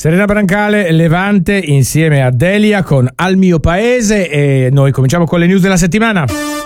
Serena Brancale, Levante insieme a Delia con Al mio paese, e noi cominciamo con le news della settimana.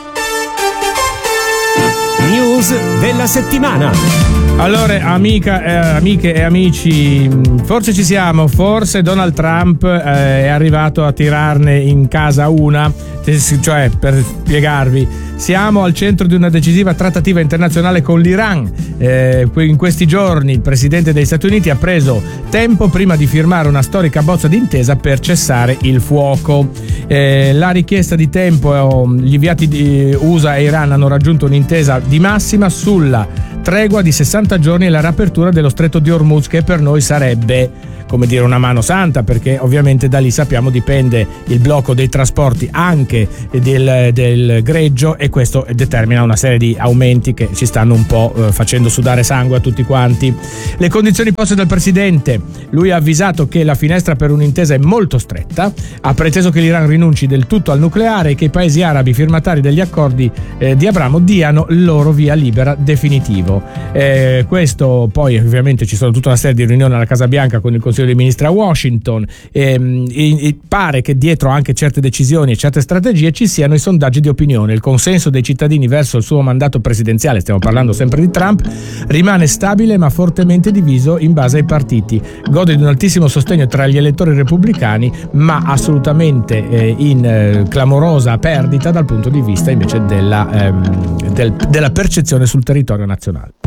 News della settimana. Allora, amiche e amici, forse ci siamo, forse Donald Trump è arrivato a tirarne in casa una, cioè, per spiegarvi, siamo al centro di una decisiva trattativa internazionale con l'Iran. In questi giorni il presidente degli Stati Uniti ha preso tempo prima di firmare una storica bozza d'intesa per cessare il fuoco. La richiesta di tempo, gli inviati di USA e Iran hanno raggiunto un'intesa di massima sulla tregua di 60 giorni e la riapertura dello stretto di Hormuz, che per noi sarebbe, come dire, una mano santa, perché ovviamente da lì sappiamo dipende il blocco dei trasporti anche del greggio, e questo determina una serie di aumenti che ci stanno un po' facendo sudare sangue a tutti quanti. Le condizioni poste dal presidente: lui ha avvisato che la finestra per un'intesa è molto stretta, ha preteso che l'Iran rinunci del tutto al nucleare e che i paesi arabi firmatari degli accordi di Abramo diano il loro via libera definitivo. Questo poi, ovviamente, ci sono tutta una serie di riunioni alla Casa Bianca con il Consiglio dei Ministri a Washington, e pare che dietro anche certe decisioni e certe strategie ci siano i sondaggi di opinione. Il consenso dei cittadini verso il suo mandato presidenziale, stiamo parlando sempre di Trump, rimane stabile ma fortemente diviso in base ai partiti. Gode di un altissimo sostegno tra gli elettori repubblicani, ma assolutamente in clamorosa perdita dal punto di vista invece della percezione sul territorio nazionale.